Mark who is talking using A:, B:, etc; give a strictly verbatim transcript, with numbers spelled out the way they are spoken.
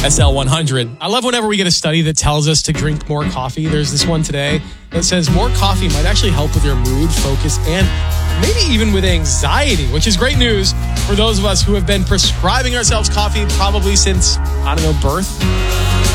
A: S L one hundred. I love whenever we get a study that tells us to drink more coffee. There's this one today that says more coffee might actually help with your mood, focus, and maybe even with anxiety, which is great news for those of us who have been prescribing ourselves coffee probably since, I don't know, birth.